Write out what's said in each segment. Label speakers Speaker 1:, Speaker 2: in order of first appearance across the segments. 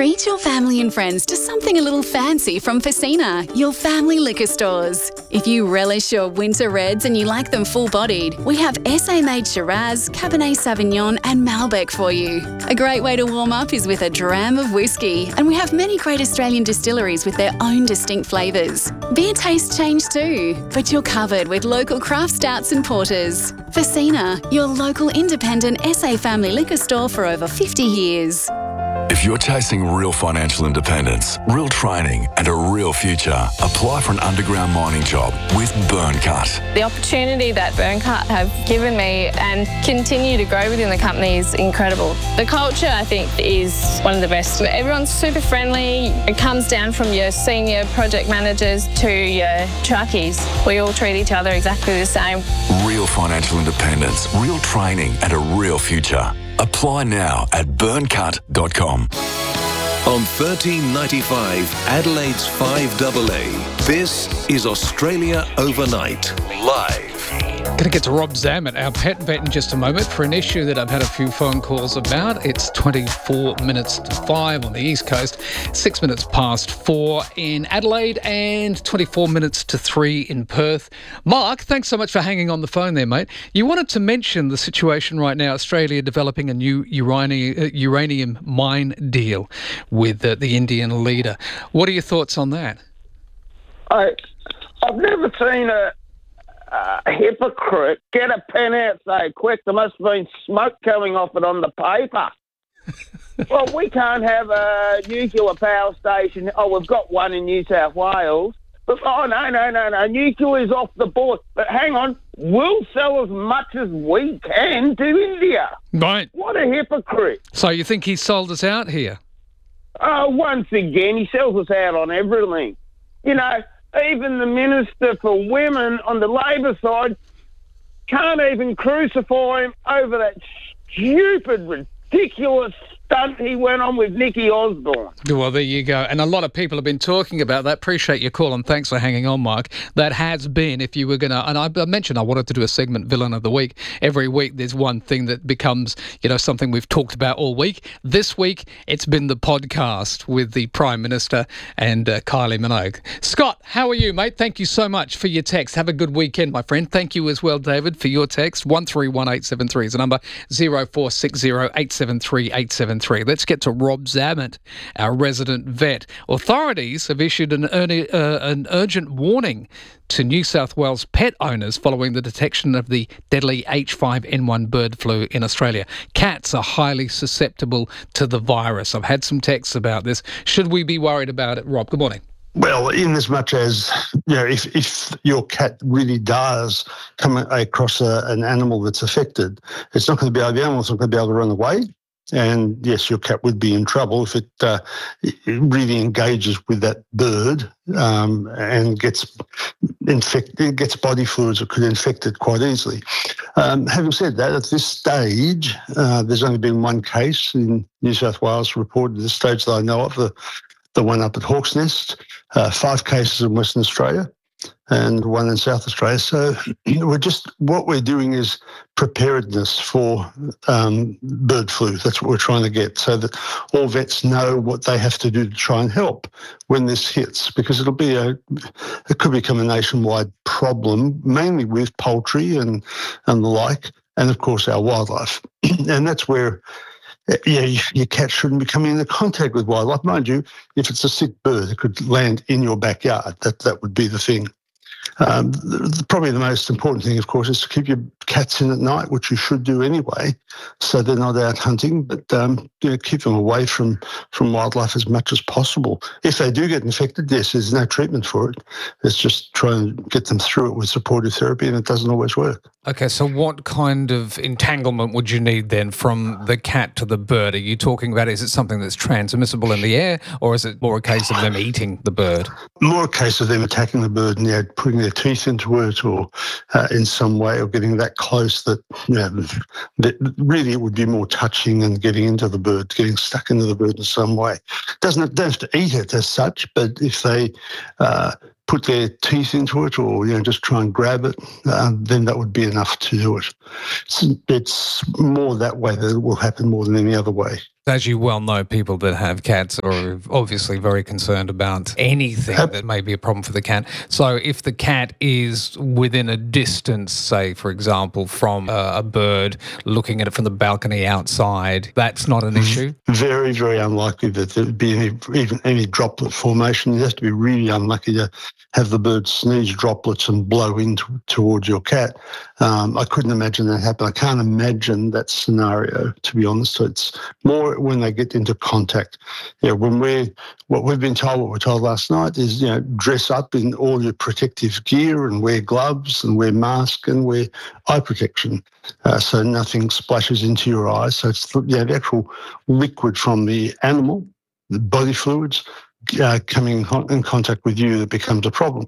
Speaker 1: Treat your family and friends to something a little fancy from Facina, your family liquor stores. If you relish your winter reds and you like them full-bodied, we have SA-made Shiraz, Cabernet Sauvignon and Malbec for you. A great way to warm up is with a dram of whiskey, and we have many great Australian distilleries with their own distinct flavours. Beer tastes change too, but you're covered with local craft stouts and porters. Facina, your local independent SA family liquor store for over 50 years.
Speaker 2: If you're chasing real financial independence, real training and a real future, apply for an underground mining job with Burncut.
Speaker 3: The opportunity that Burncut have given me and continue to grow within the company is incredible. The culture, I think, is one of the best. Everyone's super friendly. It comes down from your senior project managers to your truckies. We all treat each other exactly the same.
Speaker 2: Real financial independence, real training and a real future. Apply now at burncut.com.
Speaker 4: On 1395 Adelaide's 5AA, this is Australia Overnight, live.
Speaker 5: Going to get to Rob Zammit, our pet vet, in just a moment for an issue that I've had a few phone calls about. It's 24 minutes to 5 on the East Coast, 6 minutes past 4 in Adelaide, and 24 minutes to 3 in Perth. Mark, thanks so much for hanging on the phone there, mate. You wanted to mention the situation right now, Australia developing a new uranium mine deal with the Indian leader. What are your thoughts on that?
Speaker 6: I've never seen a hypocrite get a pen out so quick. There must have been smoke coming off it on the paper. Well, we can't have a nuclear power station. Oh, we've got one in New South Wales. But, no. Nuclear is off the board. But hang on, we'll sell as much as we can to India.
Speaker 5: Right.
Speaker 6: What a hypocrite.
Speaker 5: So you think he sold us out here?
Speaker 6: Once again, he sells us out on everything. You know, even the Minister for Women on the Labor side can't even crucify him over that stupid, ridiculous stunt he went on with Nikki Osborne.
Speaker 5: Well, there you go. And a lot of people have been talking about that. Appreciate your call and thanks for hanging on, Mark. That has been, if you were going to, and I mentioned I wanted to do a segment, Villain of the Week. Every week there's one thing that becomes, something we've talked about all week. This week it's been the podcast with the Prime Minister and Kylie Minogue. Scott, how are you, mate? Thank you so much for your text. Have a good weekend, my friend. Thank you as well, David, for your text. 131873 is the number, 0460 873 873. Let's get to Rob Zammit, our resident vet. Authorities have issued an urgent warning to New South Wales pet owners following the detection of the deadly H5N1 bird flu in Australia. Cats are highly susceptible to the virus. I've had some texts about this. Should we be worried about it, Rob? Good morning.
Speaker 7: Well, in as much as, if your cat really does come across an animal that's affected, it's not going to be able, the animal's not going to be able to run away. And yes, your cat would be in trouble if it really engages with that bird and gets infected, gets body fluids that could infect it quite easily. Having said that, at this stage, there's only been one case in New South Wales reported at this stage that I know of, the one up at Hawk's Nest, 5 cases in Western Australia and 1 in South Australia. So what we're doing is preparedness for bird flu. That's what we're trying to get, so that all vets know what they have to do to try and help when this hits, because it could become a nationwide problem, mainly with poultry and the like, and of course our wildlife. And that's where your cat shouldn't be coming into contact with wildlife. Mind you, if it's a sick bird, it could land in your backyard. That would be the thing. Probably the most important thing, of course, is to keep your cats in at night, which you should do anyway, so they're not out hunting, but keep them away from wildlife as much as possible. If they do get infected, yes, there's no treatment for it. It's just try and get them through it with supportive therapy, and it doesn't always work.
Speaker 5: Okay, so what kind of entanglement would you need then from the cat to the bird? Are you talking about, is it something that's transmissible in the air, or is it more a case of them eating the bird?
Speaker 7: More a case of them attacking the bird and putting their teeth into it, or in some way, or getting that close that, that really it would be more touching and getting into the bird, getting stuck into the bird in some way. Don't have to eat it as such, but if they put their teeth into it, or just try and grab it, then that would be enough to do it. It's more that way that it will happen more than any other way.
Speaker 5: As you well know, people that have cats are obviously very concerned about anything that may be a problem for the cat. So if the cat is within a distance, say, for example, from a bird, looking at it from the balcony outside, that's not an issue?
Speaker 7: Very, very unlikely that there'd be any droplet formation. You have to be really unlucky to have the bird sneeze droplets and blow in towards your cat. I couldn't imagine that happen. I can't imagine that scenario, to be honest. So it's more when they get into contact. What we've been told, what we're told last night is, dress up in all your protective gear and wear gloves and wear mask and wear eye protection so nothing splashes into your eyes. So it's the actual liquid from the animal, the body fluids, coming in contact with you that becomes a problem.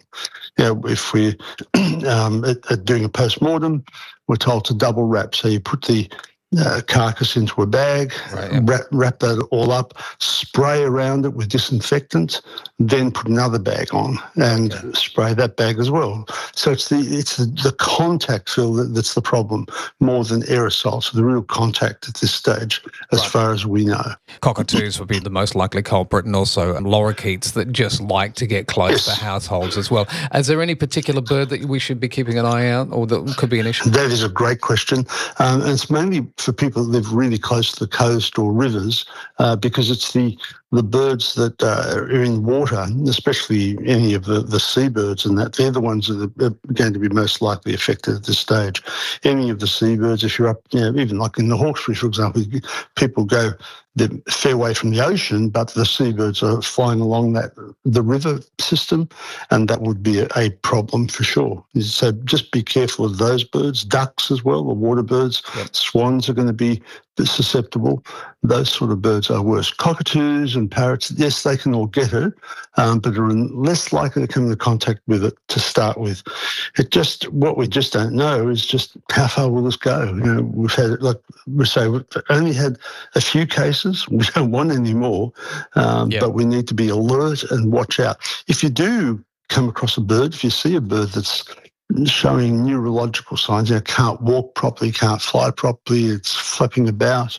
Speaker 7: If we're doing a post-mortem, we're told to double wrap. So you put the carcass into a bag, wrap that all up, spray around it with disinfectant, then put another bag on and spray that bag as well. So it's the contact, Phil, that's the problem more than aerosol. So the real contact at this stage, as far as we know.
Speaker 5: Cockatoos would be the most likely culprit, and also lorikeets that just like to get close to households as well. Is there any particular bird that we should be keeping an eye out, or that could be an issue?
Speaker 7: That is a great question. And it's mainly for people that live really close to the coast or rivers, because it's the birds that are in water, especially any of the seabirds and that, they're the ones that are going to be most likely affected at this stage. Any of the seabirds, if you're up, even like in the Hawkesbury, for example, people go they're a fair way from the ocean, but the seabirds are flying along the river system, and that would be a problem for sure. So just be careful of those birds. Ducks as well, or water birds. Swans are going to be susceptible. Those sort of birds are worse. Cockatoos and parrots, yes, they can all get it, but are less likely to come into contact with it to start with. What we just don't know is just how far will this go. We've had, like we say, we've only had a few cases. We don't want any more, but we need to be alert and watch out. If you do come across a bird, if you see a bird that's showing neurological signs, can't walk properly, can't fly properly, it's flapping about,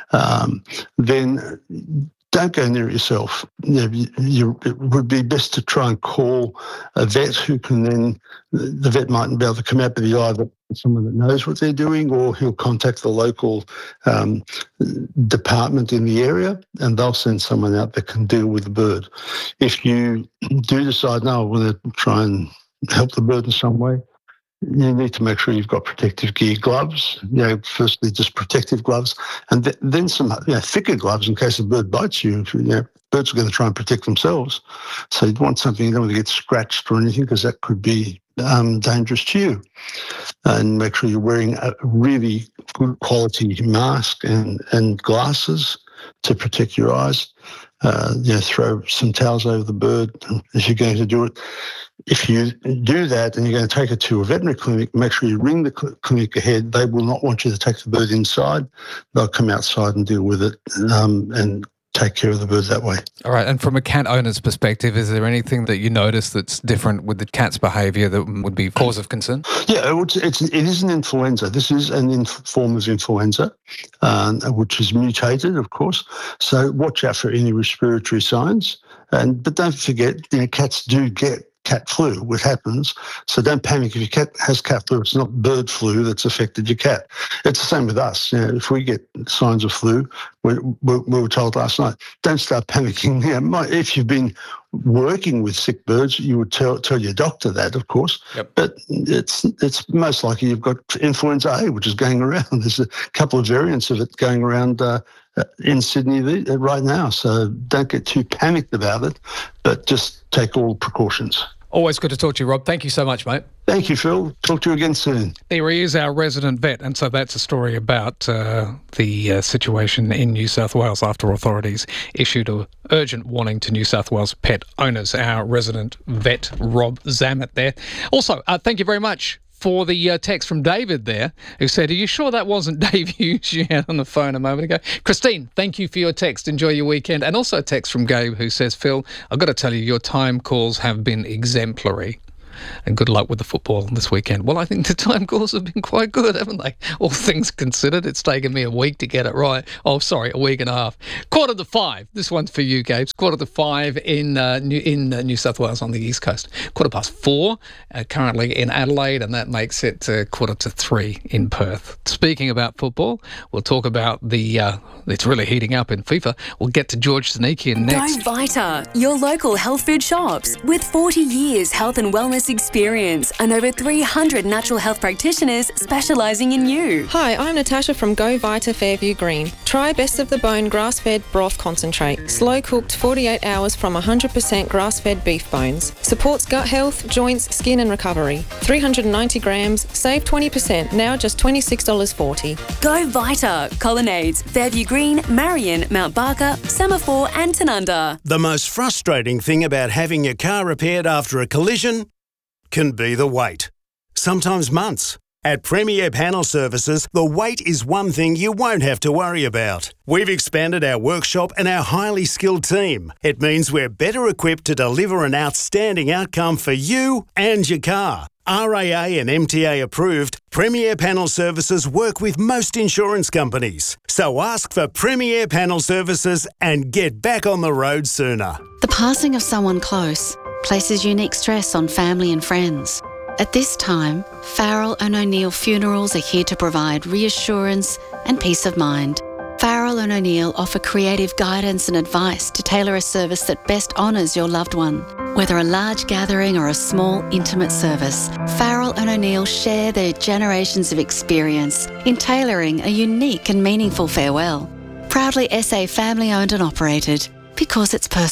Speaker 7: then don't go near it yourself. It would be best to try and call a vet who can then, the vet mightn't be able to come out, but either someone that knows what they're doing, or he'll contact the local department in the area, and they'll send someone out that can deal with the bird. If you do decide, no, I want to try and help the bird in some way, you need to make sure you've got protective gear, gloves, firstly just protective gloves, and then some thicker gloves in case a bird bites you. Birds are going to try and protect themselves. So you'd want something, you don't want to get scratched or anything, because that could be dangerous to you. And make sure you're wearing a really good quality mask and glasses to protect your eyes. Throw some towels over the bird if you're going to do it. If you do that and you're going to take it to a veterinary clinic, make sure you ring the clinic ahead. They will not want you to take the bird inside. They'll come outside and deal with it and take care of the bird that way.
Speaker 5: All right. And from a cat owner's perspective, is there anything that you notice that's different with the cat's behaviour that would be cause of concern?
Speaker 7: Yeah, it is an influenza. This is a form of influenza, which is mutated, of course. So watch out for any respiratory signs. But don't forget, cats do get cat flu, which happens. So don't panic if your cat has cat flu. It's not bird flu that's affected your cat. It's the same with us. If we get signs of flu, we were told last night, don't start panicking. If you've been working with sick birds, you would tell your doctor that, of course. But it's most likely you've got influenza A, which is going around. There's a couple of variants of it going around in Sydney right now. So don't get too panicked about it, but just take all precautions.
Speaker 5: Always good to talk to you, Rob. Thank you so much, mate.
Speaker 7: Thank you, Phil. Talk to you again soon.
Speaker 5: There he is, our resident vet. And so that's a story about the situation in New South Wales after authorities issued an urgent warning to New South Wales pet owners. Our resident vet, Rob Zammit there. Also, thank you very much for the text from David there, who said, are you sure that wasn't Dave Hughes you had on the phone a moment ago? Christine, thank you for your text. Enjoy your weekend. And also a text from Gabe, who says, Phil, I've got to tell you, your time calls have been exemplary. And good luck with the football this weekend. Well, I think the time calls have been quite good, haven't they? All things considered, it's taken me a week to get it right. Oh, sorry, a week and a half. 4:45. This one's for you, Gabe. 4:45 in New South Wales on the East Coast. 4:04 currently in Adelaide, and that makes it 2:45 in Perth. Speaking about football, we'll talk about it's really heating up in FIFA. We'll get to George Zanikian next.
Speaker 8: Go Vita, your local health food shops. With 40 years health and wellness experience and over 300 natural health practitioners specialising in you.
Speaker 9: Hi, I'm Natasha from Go Vita Fairview Green. Try Best of the Bone grass-fed broth concentrate. Slow-cooked 48 hours from 100% grass-fed beef bones. Supports gut health, joints, skin and recovery. 390 grams, save 20%, now just $26.40.
Speaker 8: Go Vita, Colonnades, Fairview Green, Marion, Mount Barker, Semaphore and Tanunda.
Speaker 10: The most frustrating thing about having your car repaired after a collision can be the wait. Sometimes months. At Premier Panel Services, the wait is one thing you won't have to worry about. We've expanded our workshop and our highly skilled team. It means we're better equipped to deliver an outstanding outcome for you and your car. RAA and MTA approved, Premier Panel Services work with most insurance companies. So ask for Premier Panel Services and get back on the road sooner.
Speaker 11: The passing of someone close places unique stress on family and friends. At this time, Farrell and O'Neill Funerals are here to provide reassurance and peace of mind. Farrell and O'Neill offer creative guidance and advice to tailor a service that best honours your loved one. Whether a large gathering or a small, intimate service, Farrell and O'Neill share their generations of experience in tailoring a unique and meaningful farewell. Proudly SA family owned and operated, because it's personal.